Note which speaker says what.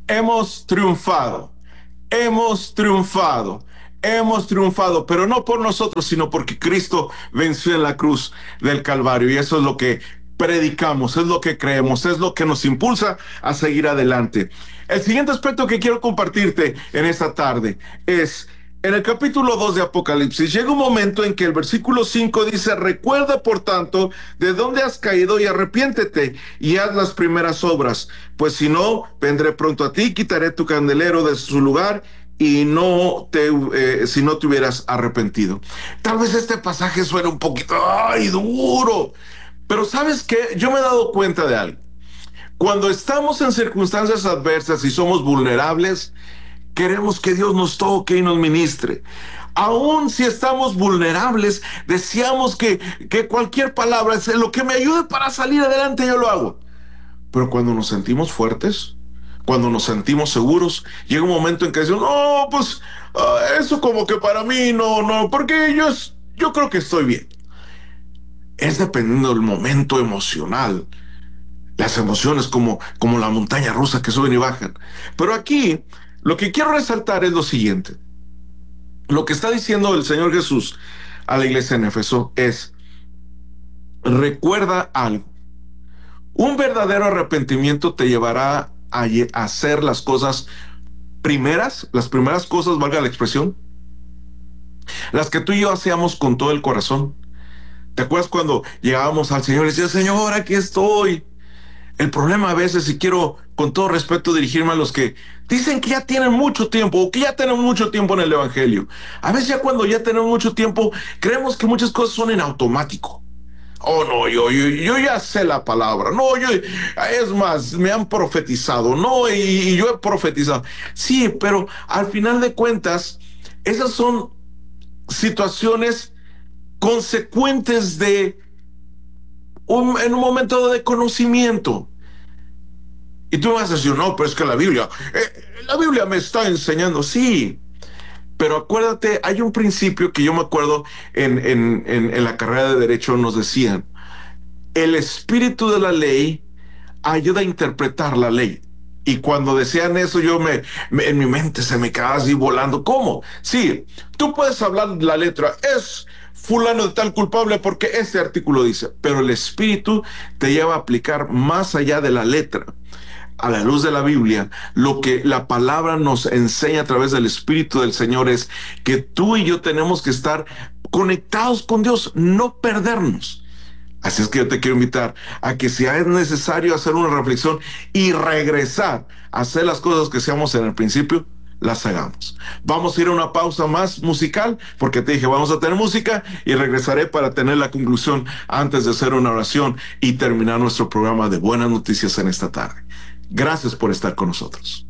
Speaker 1: Hemos triunfado, hemos triunfado, hemos triunfado, pero no por nosotros, sino porque Cristo venció en la cruz del Calvario. Y eso es lo que predicamos, es lo que creemos, es lo que nos impulsa a seguir adelante. El siguiente aspecto que quiero compartirte en esta tarde es: en el capítulo 2 de Apocalipsis llega un momento en que el versículo 5 dice: recuerda por tanto de dónde has caído y arrepiéntete y haz las primeras obras, pues si no, vendré pronto a ti, quitaré tu candelero de su lugar y si no te hubieras arrepentido. Tal vez este pasaje suene un poquito duro, pero ¿sabes qué? Yo me he dado cuenta de algo. Cuando estamos en circunstancias adversas y somos vulnerables, queremos que Dios nos toque y nos ministre. Aún si estamos vulnerables, deseamos que cualquier palabra, lo que me ayude para salir adelante, yo lo hago. Pero cuando nos sentimos fuertes, cuando nos sentimos seguros, llega un momento en que decimos: no, pues eso como que para mí no, porque yo creo que estoy bien. Es dependiendo del momento emocional. Las emociones como la montaña rusa que suben y bajan. Pero aquí lo que quiero resaltar es lo siguiente. Lo que está diciendo el Señor Jesús a la iglesia en Éfeso es: recuerda algo. Un verdadero arrepentimiento te llevará a hacer las cosas primeras, las primeras cosas, valga la expresión, las que tú y yo hacíamos con todo el corazón. ¿Te acuerdas cuando llegábamos al Señor y decía: Señor, aquí estoy? El problema a veces, y quiero con todo respeto dirigirme a los que dicen que ya tienen mucho tiempo o que ya tenemos mucho tiempo en el Evangelio. A veces ya cuando ya tenemos mucho tiempo, creemos que muchas cosas son en automático. Oh, no, yo ya sé la palabra. No, es más, me han profetizado. No, y yo he profetizado. Sí, pero al final de cuentas, esas son situaciones consecuentes en un momento de conocimiento. Y tú me vas a decir: no, pero es que la Biblia me está enseñando. Sí, pero acuérdate, hay un principio que yo me acuerdo en la carrera de Derecho nos decían: el espíritu de la ley ayuda a interpretar la ley. Y cuando decían eso, en mi mente se me quedaba así volando. ¿Cómo? Sí, tú puedes hablar la letra, es fulano de tal culpable porque este artículo dice, pero el espíritu te lleva a aplicar más allá de la letra. A la luz de la Biblia, lo que la palabra nos enseña a través del Espíritu del Señor es que tú y yo tenemos que estar conectados con Dios, no perdernos. Así es que yo te quiero invitar a que si es necesario hacer una reflexión y regresar a hacer las cosas que hacíamos en el principio, las hagamos. Vamos a ir a una pausa más musical, porque te dije, vamos a tener música, y regresaré para tener la conclusión antes de hacer una oración y terminar nuestro programa de buenas noticias en esta tarde. Gracias por estar con nosotros.